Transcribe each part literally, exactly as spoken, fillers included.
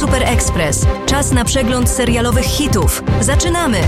Super Express. Czas na przegląd serialowych hitów. Zaczynamy!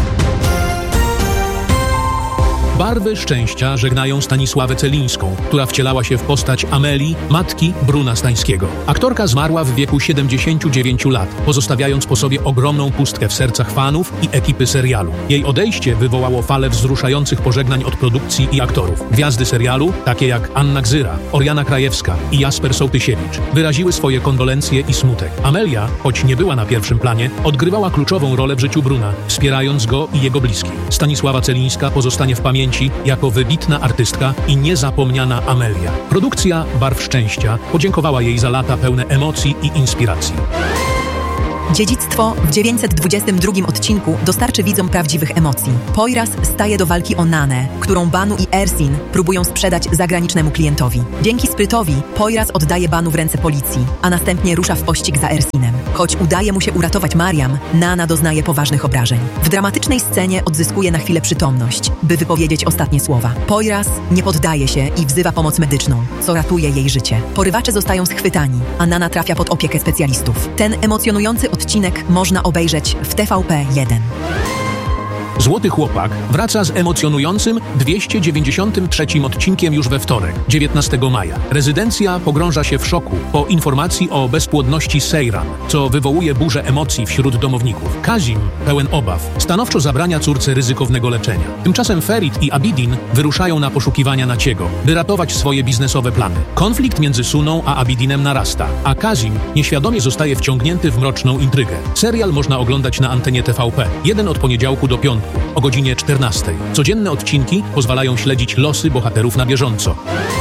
Barwy szczęścia żegnają Stanisławę Celińską, która wcielała się w postać Amelii, matki Bruna Stańskiego. Aktorka zmarła w wieku siedemdziesięciu dziewięciu lat, pozostawiając po sobie ogromną pustkę w sercach fanów i ekipy serialu. Jej odejście wywołało falę wzruszających pożegnań od produkcji i aktorów. Gwiazdy serialu, takie jak Anna Gzyra, Oriana Krajewska i Jasper Sołtysiewicz, wyraziły swoje kondolencje i smutek. Amelia, choć nie była na pierwszym planie, odgrywała kluczową rolę w życiu Bruna, wspierając go i jego bliskich. Stanisława Celińska pozostanie w pamięci jako wybitna artystka i niezapomniana Amelia. Produkcja Barw Szczęścia podziękowała jej za lata pełne emocji i inspiracji. Dziedzictwo w dziewięćset dwudziestym drugim odcinku dostarczy widzom prawdziwych emocji. Poyraz staje do walki o Nanę, którą Banu i Ersin próbują sprzedać zagranicznemu klientowi. Dzięki sprytowi Poyraz oddaje Banu w ręce policji, a następnie rusza w pościg za Ersinem. Choć udaje mu się uratować Mariam, Nana doznaje poważnych obrażeń. W dramatycznej scenie odzyskuje na chwilę przytomność, by wypowiedzieć ostatnie słowa. Poyraz nie poddaje się i wzywa pomoc medyczną, co ratuje jej życie. Porywacze zostają schwytani, a Nana trafia pod opiekę specjalistów. Ten emocjonujący odcinek można obejrzeć w T V P jeden. Złoty Chłopak wraca z emocjonującym dwieście dziewięćdziesiątym trzecim odcinkiem już we wtorek, dziewiętnastego maja. Rezydencja pogrąża się w szoku po informacji o bezpłodności Seyran, co wywołuje burzę emocji wśród domowników. Kazim, pełen obaw, stanowczo zabrania córce ryzykownego leczenia. Tymczasem Ferit i Abidin wyruszają na poszukiwania Naciego, by ratować swoje biznesowe plany. Konflikt między Suną a Abidinem narasta, a Kazim nieświadomie zostaje wciągnięty w mroczną intrygę. Serial można oglądać na antenie T V P, jeden od poniedziałku do piątku, o godzinie czternastej. Codzienne odcinki pozwalają śledzić losy bohaterów na bieżąco.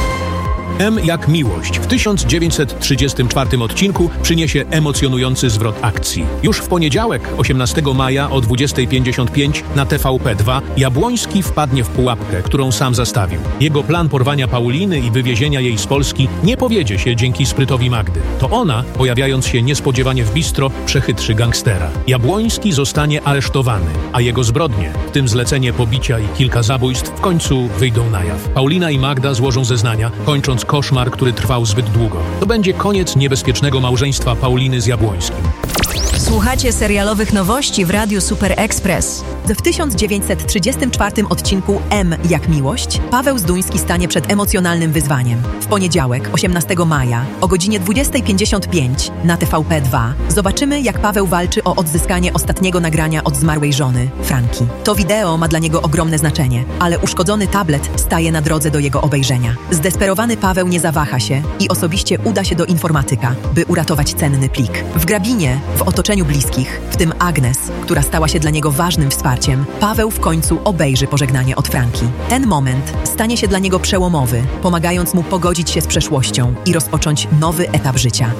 M jak miłość w tysiąc dziewięćset trzydziestym czwartym odcinku przyniesie emocjonujący zwrot akcji. Już w poniedziałek, osiemnastego maja o dwudziestej pięćdziesiąt pięć na T V P dwa Jabłoński wpadnie w pułapkę, którą sam zastawił. Jego plan porwania Pauliny i wywiezienia jej z Polski nie powiedzie się dzięki sprytowi Magdy. To ona, pojawiając się niespodziewanie w bistro, przechytrzy gangstera. Jabłoński zostanie aresztowany, a jego zbrodnie, w tym zlecenie pobicia i kilka zabójstw, w końcu wyjdą na jaw. Paulina i Magda złożą zeznania, kończąc koszmar, który trwał zbyt długo. To będzie koniec niebezpiecznego małżeństwa Pauliny z Jabłońskim. Słuchacie serialowych nowości w Radiu Super Express. W tysiąc dziewięćset trzydziestym czwartym odcinku M jak miłość Paweł Zduński stanie przed emocjonalnym wyzwaniem. W poniedziałek, osiemnastego maja o godzinie dwudziestej pięćdziesiąt pięć na T V P dwa zobaczymy, jak Paweł walczy o odzyskanie ostatniego nagrania od zmarłej żony, Franki. To wideo ma dla niego ogromne znaczenie, ale uszkodzony tablet staje na drodze do jego obejrzenia. Zdesperowany Paweł nie zawaha się i osobiście uda się do informatyka, by uratować cenny plik. W grabinie, w otoczeniu bliskich, w tym Agnes, która stała się dla niego ważnym wsparciem, Paweł w końcu obejrzy pożegnanie od Franki. Ten moment stanie się dla niego przełomowy, pomagając mu pogodzić się z przeszłością i rozpocząć nowy etap życia.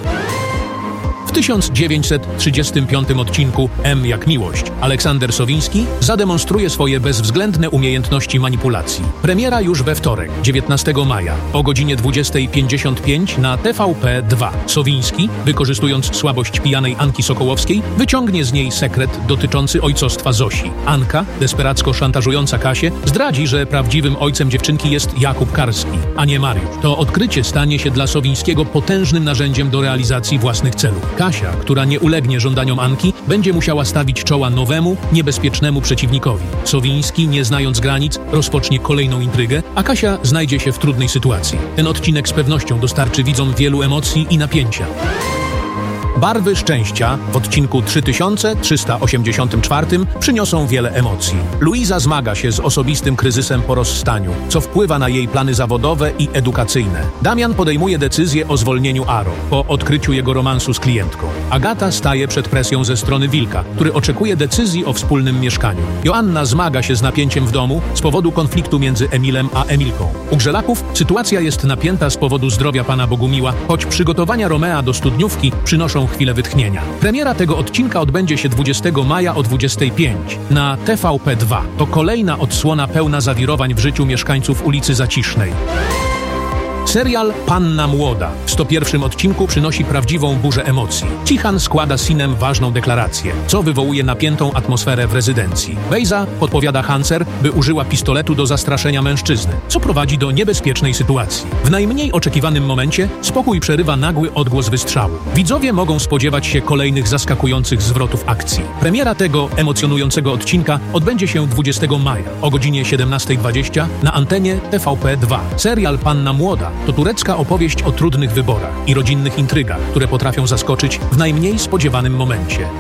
W tysiąc dziewięćset trzydziestym piątym odcinku M jak miłość Aleksander Sowiński zademonstruje swoje bezwzględne umiejętności manipulacji. Premiera już we wtorek, dziewiętnastego maja o godzinie dwudziestej pięćdziesiąt pięć na T V P dwa. Sowiński, wykorzystując słabość pijanej Anki Sokołowskiej, wyciągnie z niej sekret dotyczący ojcostwa Zosi. Anka, desperacko szantażująca Kasię, zdradzi, że prawdziwym ojcem dziewczynki jest Jakub Karski, a nie Mariusz. To odkrycie stanie się dla Sowińskiego potężnym narzędziem do realizacji własnych celów. Kasia, która nie ulegnie żądaniom Anki, będzie musiała stawić czoła nowemu, niebezpiecznemu przeciwnikowi. Sowiński, nie znając granic, rozpocznie kolejną intrygę, a Kasia znajdzie się w trudnej sytuacji. Ten odcinek z pewnością dostarczy widzom wielu emocji i napięcia. Barwy szczęścia w odcinku trzy tysiące trzysta osiemdziesiątym czwartym przyniosą wiele emocji. Luiza zmaga się z osobistym kryzysem po rozstaniu, co wpływa na jej plany zawodowe i edukacyjne. Damian podejmuje decyzję o zwolnieniu Aro po odkryciu jego romansu z klientką. Agata staje przed presją ze strony Wilka, który oczekuje decyzji o wspólnym mieszkaniu. Joanna zmaga się z napięciem w domu z powodu konfliktu między Emilem a Emilką. U Grzelaków sytuacja jest napięta z powodu zdrowia pana Bogumiła, choć przygotowania Romea do studniówki przynoszą chwilę wytchnienia. Premiera tego odcinka odbędzie się dwudziestego maja o dwudziestej piątej na T V P dwa. To kolejna odsłona pełna zawirowań w życiu mieszkańców ulicy Zacisznej. Serial Panna Młoda w sto pierwszym odcinku przynosi prawdziwą burzę emocji. Cihan składa Sinem ważną deklarację, co wywołuje napiętą atmosferę w rezydencji. Bejza podpowiada Hanser, by użyła pistoletu do zastraszenia mężczyzny, co prowadzi do niebezpiecznej sytuacji. W najmniej oczekiwanym momencie spokój przerywa nagły odgłos wystrzału. Widzowie mogą spodziewać się kolejnych zaskakujących zwrotów akcji. Premiera tego emocjonującego odcinka odbędzie się dwudziestego maja o godzinie siedemnasta dwadzieścia na antenie T V P dwa. Serial Panna Młoda to turecka opowieść o trudnych wyborach i rodzinnych intrygach, które potrafią zaskoczyć w najmniej spodziewanym momencie.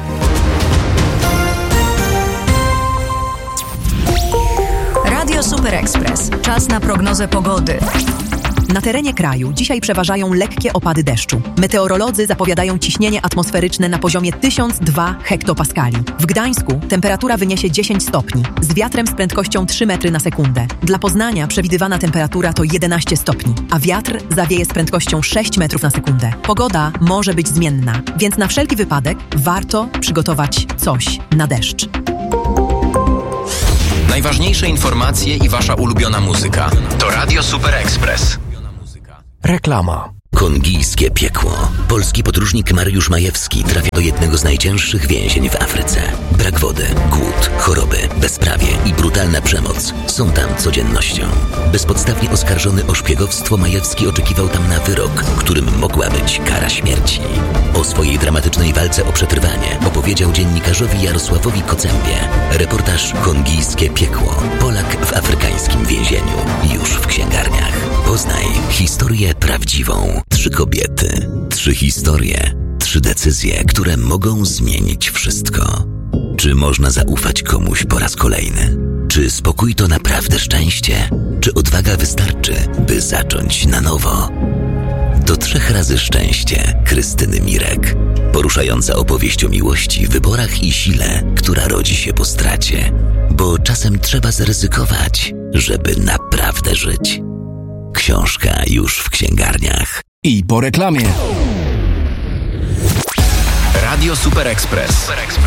Radio Super Express. Czas na prognozę pogody. Na terenie kraju dzisiaj przeważają lekkie opady deszczu. Meteorolodzy zapowiadają ciśnienie atmosferyczne na poziomie tysiąc dwa hektopaskali. W Gdańsku temperatura wyniesie dziesięć stopni, z wiatrem z prędkością trzy metry na sekundę. Dla Poznania przewidywana temperatura to jedenaście stopni, a wiatr zawieje z prędkością sześć metrów na sekundę. Pogoda może być zmienna, więc na wszelki wypadek warto przygotować coś na deszcz. Najważniejsze informacje i wasza ulubiona muzyka to Radio Super Express. Reklama. Kongijskie piekło. Polski podróżnik Mariusz Majewski trafia do jednego z najcięższych więzień w Afryce. Brak wody, głód, choroby, bezprawie i brutalna przemoc są tam codziennością. Bezpodstawnie oskarżony o szpiegowstwo, Majewski oczekiwał tam na wyrok, którym mogła być kara śmierci. O swojej dramatycznej walce o przetrwanie opowiedział dziennikarzowi Jarosławowi Kocembie. Reportaż Kongijskie piekło. Polak w afrykańskim więzieniu. Już w księgarniach. Poznaj historię prawdziwą. Trzy kobiety, trzy historie, trzy decyzje, które mogą zmienić wszystko. Czy można zaufać komuś po raz kolejny? Czy spokój to naprawdę szczęście? Czy odwaga wystarczy, by zacząć na nowo? Do trzech razy szczęście Krystyny Mirek. Poruszająca opowieść o miłości, wyborach i sile, która rodzi się po stracie. Bo czasem trzeba zaryzykować, żeby naprawdę żyć. Książka już w księgarniach. I po reklamie. Radio Super Express.